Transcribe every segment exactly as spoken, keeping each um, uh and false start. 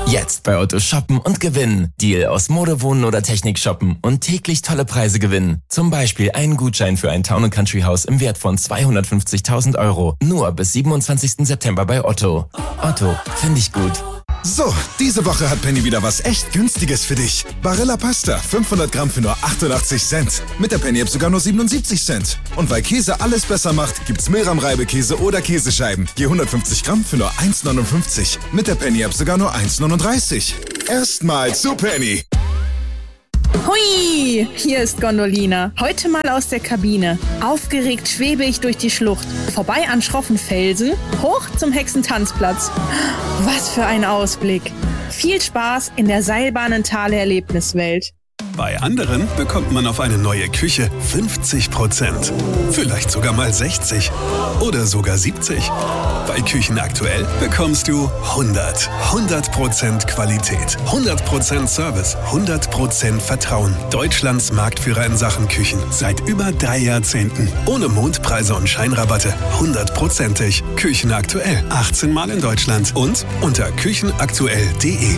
Jetzt bei Otto shoppen und gewinnen. Deal aus Mode, Wohnen oder Technik shoppen und täglich tolle Preise gewinnen. Zum Beispiel einen Gutschein für ein Town and Country Haus im Wert von zweihundertfünfzigtausend Euro. Nur bis siebenundzwanzigsten September bei Otto. Otto, finde ich gut. So, diese Woche hat Penny wieder was echt Günstiges für dich. Barilla Pasta, fünfhundert Gramm für nur achtundachtzig Cent. Mit der Penny-App sogar nur siebenundsiebzig Cent. Und weil Käse alles besser macht, gibt's Milram-Reibekäse oder Käsescheiben. Je hundertfünfzig Gramm für nur eins neunundfünfzig. Mit der Penny-App sogar nur eins neununddreißig. Erstmal zu Penny. Hui, hier ist Gondolina. Heute mal aus der Kabine. Aufgeregt schwebe ich durch die Schlucht. Vorbei an schroffen Felsen, hoch zum Hexentanzplatz. Was für ein Ausblick. Viel Spaß in der Seilbahnentale-Erlebniswelt. Bei anderen bekommt man auf eine neue Küche fünfzig Prozent. Vielleicht sogar mal sechzig oder sogar siebzig. Bei Küchen aktuell bekommst du hundert. hundert Prozent Qualität, hundert Prozent Service, hundert Prozent Vertrauen. Deutschlands Marktführer in Sachen Küchen. Seit über drei Jahrzehnten. Ohne Mondpreise und Scheinrabatte. hundertprozentig. Küchen aktuell. achtzehn Mal in Deutschland. Und unter küchenaktuell punkt de.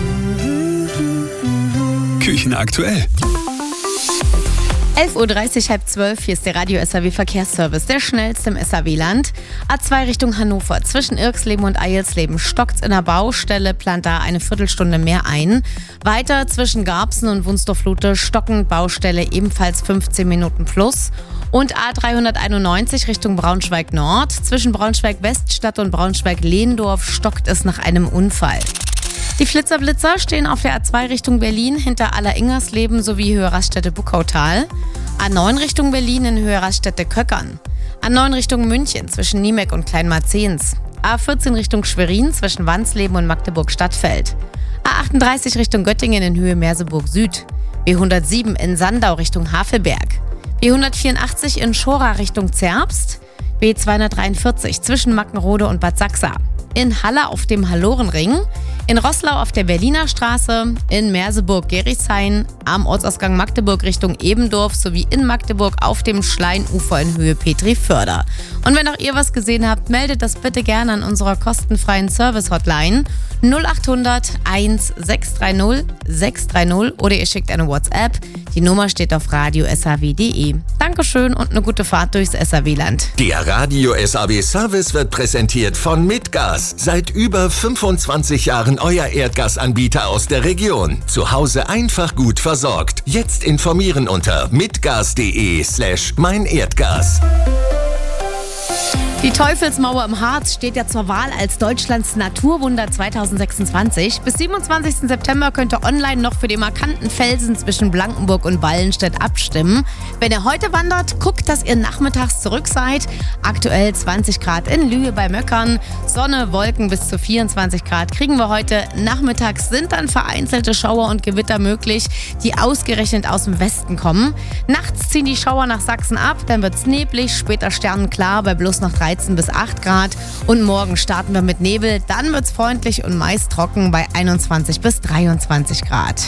Küchen aktuell. elf Uhr dreißig, halb zwölf, hier ist der Radio S A W Verkehrsservice, der schnellste im S A W-Land. A zwei Richtung Hannover, zwischen Irksleben und Eilsleben stockt's in der Baustelle, plant da eine Viertelstunde mehr ein. Weiter zwischen Garbsen und Wunsdorf-Lute stockend Baustelle, ebenfalls fünfzehn Minuten plus. Und A dreihunderteinundneunzig Richtung Braunschweig Nord, zwischen Braunschweig-Weststadt und Braunschweig-Lehndorf stockt es nach einem Unfall. Die Flitzer-Blitzer stehen auf der A zwei Richtung Berlin hinter Aller-Ingersleben sowie Höhe Raststätte-Buckautal. A neun Richtung Berlin in Höhe Raststätte-Köckern. A neun Richtung München zwischen Niemek und Kleinmarzens. A vierzehn Richtung Schwerin zwischen Wansleben und Magdeburg-Stadtfeld. A achtunddreißig Richtung Göttingen in Höhe Merseburg Süd. B hundertsieben in Sandau Richtung Havelberg. B hundertvierundachtzig in Schora Richtung Zerbst. B zweihundertdreiundvierzig zwischen Mackenrode und Bad Sachsa. In Halle auf dem Hallorenring, in Roßlau auf der Berliner Straße, in Merseburg-Gerichshain, am Ortsausgang Magdeburg Richtung Ebendorf sowie in Magdeburg auf dem Schleinufer in Höhe Petriförder. Und wenn auch ihr was gesehen habt, meldet das bitte gerne an unserer kostenfreien Service-Hotline null achthundert eins sechs drei null sechs drei null oder ihr schickt eine WhatsApp. Die Nummer steht auf radio s a w punkt de. Dankeschön und eine gute Fahrt durchs S A W-Land. Der Radio S A W Service wird präsentiert von Mitgas. Seit über fünfundzwanzig Jahren euer Erdgasanbieter aus der Region. Zu Hause einfach gut versorgt. Jetzt informieren unter mitgas.de slash mein Erdgas. Die Teufelsmauer im Harz steht ja zur Wahl als Deutschlands Naturwunder zweitausendsechsundzwanzig. Bis siebenundzwanzigsten September könnt ihr online noch für den markanten Felsen zwischen Blankenburg und Ballenstedt abstimmen. Wenn ihr heute wandert, guckt, dass ihr nachmittags zurück seid. Aktuell zwanzig Grad in Lühe bei Möckern. Sonne, Wolken bis zu vierundzwanzig Grad kriegen wir heute. Nachmittags sind dann vereinzelte Schauer und Gewitter möglich, die ausgerechnet aus dem Westen kommen. Nachts ziehen die Schauer nach Sachsen ab, dann wird's neblig, später sternenklar bei bloß noch dreizehn bis acht Grad. Und morgen starten wir mit Nebel, dann wird's freundlich und meist trocken bei einundzwanzig bis dreiundzwanzig Grad.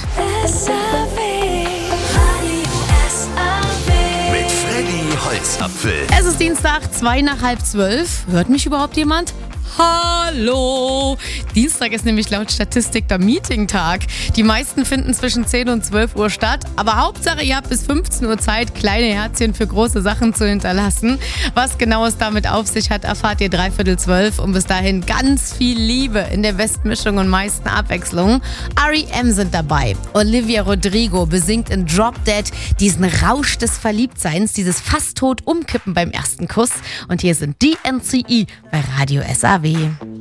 Mit Freddy Holzapfel. Es ist Dienstag, zwei nach halb zwölf. Hört mich überhaupt jemand? Hallo! Dienstag ist nämlich laut Statistik der Meeting-Tag. Die meisten finden zwischen zehn und zwölf Uhr statt. Aber Hauptsache, ihr habt bis fünfzehn Uhr Zeit, kleine Herzchen für große Sachen zu hinterlassen. Was genau es damit auf sich hat, erfahrt ihr dreiviertel zwölf. Und bis dahin ganz viel Liebe in der Bestmischung und meisten Abwechslung. R E M sind dabei. Olivia Rodrigo besingt in Drop Dead diesen Rausch des Verliebtseins, dieses fast tot umkippen beim ersten Kuss. Und hier sind D N C E bei Radio S A W.